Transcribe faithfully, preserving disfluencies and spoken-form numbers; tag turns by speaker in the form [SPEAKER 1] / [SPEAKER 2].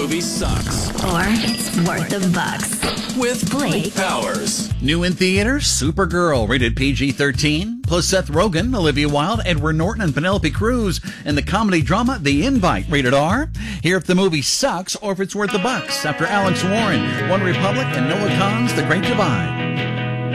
[SPEAKER 1] movie sucks.
[SPEAKER 2] Or it's worth the bucks.
[SPEAKER 1] With
[SPEAKER 2] Blake
[SPEAKER 1] Powers.
[SPEAKER 3] New in theaters, Supergirl, rated P G thirteen. Plus Seth Rogen, Olivia Wilde, Edward Norton, and Penelope Cruz. And the comedy drama The Invite, rated R. Hear if the movie sucks or if it's worth the bucks. After Alex Warren, One Republic, and Noah Kahan's The Great Divide.